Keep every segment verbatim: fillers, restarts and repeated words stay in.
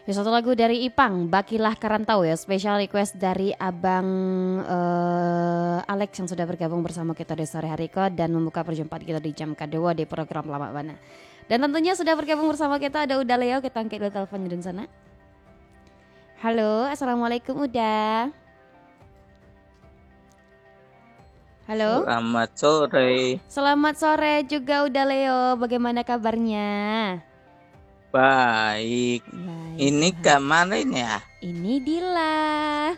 Ya, satu lagu dari Ipang, Bakilah Karantau ya, special request dari Abang uh, Alex yang sudah bergabung bersama kita di sore hari ko dan membuka perjumpaan kita di jam kedua di program Lama Bana. Dan tentunya sudah bergabung bersama kita ada Uda Leo, kita angkat dulu teleponnya di sana. Halo, assalamualaikum Uda. Halo. Selamat sore. Selamat sore juga Uda Leo, bagaimana kabarnya? Baik. Baik. Ini kemarin ya? Ini Dila.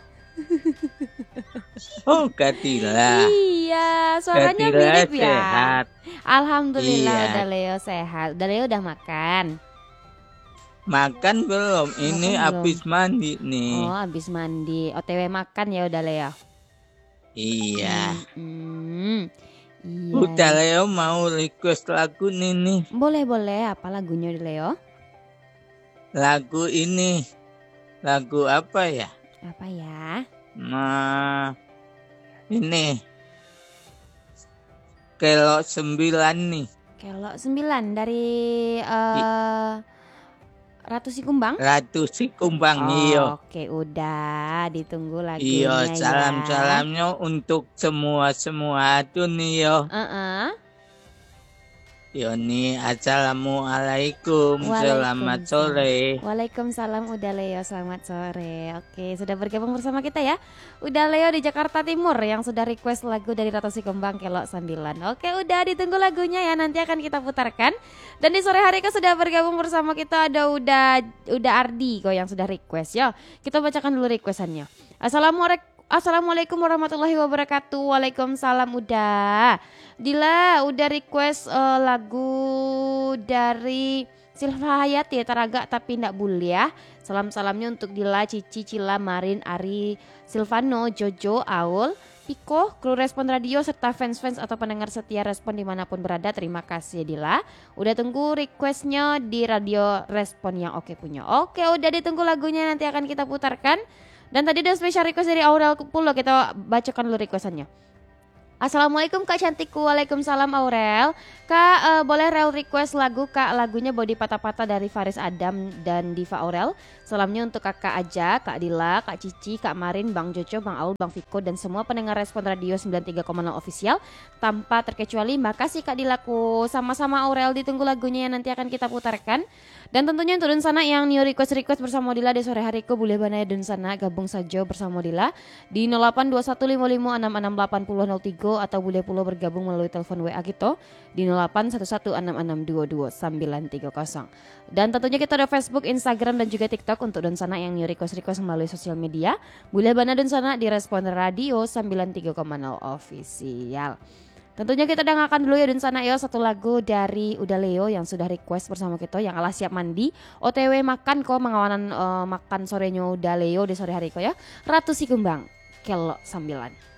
Oh, Kak Dila. Iya, suaranya Kak Dila mirip ya. Sehat. Alhamdulillah Iya. udah Leo sehat. Udah Leo udah makan? Makan belum? Ini makan habis belum? mandi nih. Oh, habis mandi. O T W makan ya udah Leo. Iya. Hmm, iya. Udah Leo mau request lagu nih nih. Boleh boleh. Apa lagunya udah Leo? Lagu ini. Lagu apa ya? Apa ya? Nah, ini. Kelok sembilan nih. Kelok sembilan dari uh, Ratu Sikumbang? Ratu Sikumbang, oh, iyo. Oke, udah ditunggu lagunya. Iyo, salam-salamnya ya. untuk semua-semua dunia. Uh-uh. Yoni, assalamualaikum, selamat sore. Waalaikumsalam Uda Leo, selamat sore. Oke, sudah bergabung bersama kita ya Uda Leo di Jakarta Timur yang sudah request lagu dari Ratu Sikumbang Kelok sembilan. Oke, udah ditunggu lagunya ya, nanti akan kita putarkan. Dan di sore hari ke sudah bergabung bersama kita ada Uda Uda Ardi kok yang sudah request. Yo, kita bacakan dulu requestannya. Assalamualaikum Assalamualaikum warahmatullahi wabarakatuh. Waalaikumsalam Uda. Dila udah request uh, lagu dari Silva Hayati ya, Taraga tapi ndak boleh ya. Salam-salamnya untuk Dila, Cici, Cila, Marin, Ari, Silvano, Jojo, Aul, Piko, kru Respon Radio serta fans-fans atau pendengar setia Respon dimanapun berada. Terima kasih Dila. Udah tunggu requestnya di radio Respon yang oke punya. Oke, udah ditunggu lagunya, nanti akan kita putarkan. Dan tadi ada special request dari Aurel Pulo, kita bacakan dulu requestannya. Assalamualaikum Kak Cantikku. Waalaikumsalam Aurel. Kak uh, boleh rel request lagu Kak, lagunya Body Patah-Patah dari Faris Adam dan Diva Aurel. Salamnya untuk Kakak Aja, Kak Dila, Kak Cici, Kak Marin, Bang Jojo, Bang Aul, Bang Viko dan semua pendengar Respon Radio sembilan puluh tiga koma nol official tanpa terkecuali. Makasih Kak Dilaku. Sama-sama Aurel, ditunggu lagunya yang nanti akan kita putarkan. Dan tentunya untuk Dun Sana yang new request-request bersama Dila di sore hari ko boleh banaya Dun Sana gabung saja bersama Dila di nol delapan dua satu lima lima enam enam delapan nol nol tiga atau boleh pula bergabung melalui telepon W A kita di nol delapan satu satu enam enam dua dua sembilan tiga nol. Dan tentunya kita ada Facebook, Instagram dan juga TikTok untuk Dun Sana yang new request-request melalui sosial media. Boleh banaya Dun Sana di Respon Radio sembilan puluh tiga koma nol official. Tentunya kita dengarkan dulu ya Dun Sana yo satu lagu dari Uda Leo yang sudah request bersama kita yang alah siap mandi O T W makan kok mengawanan uh, makan sorenya Uda Leo di sore hari ko ya Ratu Sikumbang Kelok sembilan.